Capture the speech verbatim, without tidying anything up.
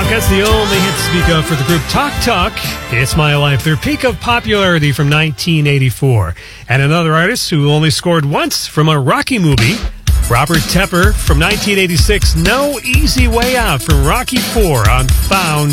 That's the only hit to speak of for the group Talk Talk. It's My Life, their peak of popularity from nineteen eighty-four. And another artist who only scored once from a Rocky movie, Robert Tepper from nineteen eighty-six. No Easy Way Out from Rocky four on Found